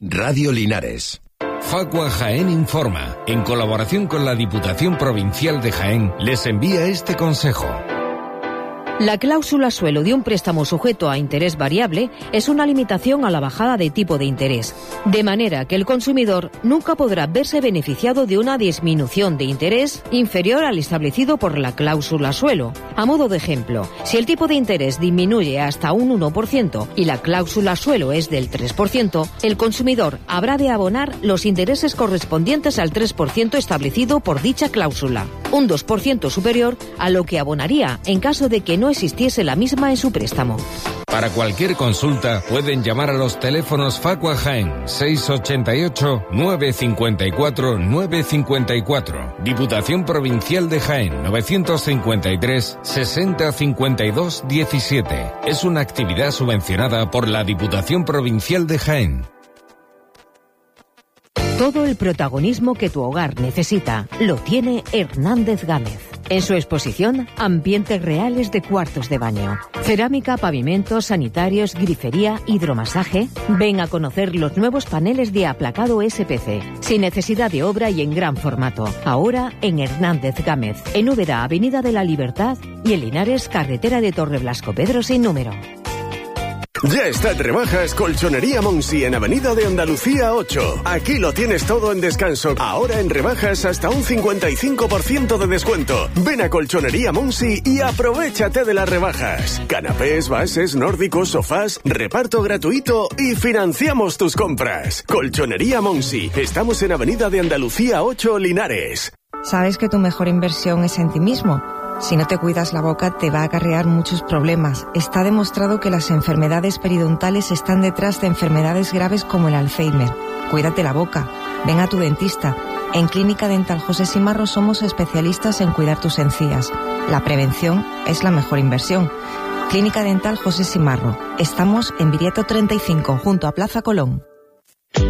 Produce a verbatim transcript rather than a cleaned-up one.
Radio Linares. Facua Jaén Informa, en colaboración con la Diputación Provincial de Jaén, les envía este consejo. La cláusula suelo de un préstamo sujeto a interés variable es una limitación a la bajada de tipo de interés, de manera que el consumidor nunca podrá verse beneficiado de una disminución de interés inferior al establecido por la cláusula suelo. A modo de ejemplo, si el tipo de interés disminuye hasta un uno por ciento y la cláusula suelo es del tres por ciento, el consumidor habrá de abonar los intereses correspondientes al tres por ciento establecido por dicha cláusula, un dos por ciento superior a lo que abonaría en caso de que no existiese la misma en su préstamo. Para cualquier consulta pueden llamar a los teléfonos Facua Jaén seis ochenta y ocho, nueve cincuenta y cuatro, nueve cincuenta y cuatro, Diputación Provincial de Jaén novecientos cincuenta y tres, sesenta cincuenta y dos diecisiete. Es una actividad subvencionada por la Diputación Provincial de Jaén. Todo el protagonismo que tu hogar necesita lo tiene Hernández Gámez. En su exposición, ambientes reales de cuartos de baño, cerámica, pavimentos, sanitarios, grifería, hidromasaje. Ven a conocer los nuevos paneles de aplacado S P C, sin necesidad de obra y en gran formato. Ahora en Hernández Gámez, en Úbeda, Avenida de la Libertad, y en Linares, carretera de Torreblasco Pedro sin número. Ya está en rebajas Colchonería Monsi en Avenida de Andalucía ocho. Aquí lo tienes todo en descanso. Ahora en rebajas hasta un cincuenta y cinco por ciento de descuento. Ven a Colchonería Monsi y aprovéchate de las rebajas. Canapés, bases, nórdicos, sofás, reparto gratuito y financiamos tus compras. Colchonería Monsi. Estamos en Avenida de Andalucía ocho, Linares. ¿Sabes que tu mejor inversión es en ti mismo? Si no te cuidas la boca te va a acarrear muchos problemas. Está demostrado que las enfermedades periodontales están detrás de enfermedades graves como el Alzheimer. Cuídate la boca. Ven a tu dentista. En Clínica Dental José Simarro somos especialistas en cuidar tus encías. La prevención es la mejor inversión. Clínica Dental José Simarro. Estamos en Viriato treinta y cinco, junto a Plaza Colón.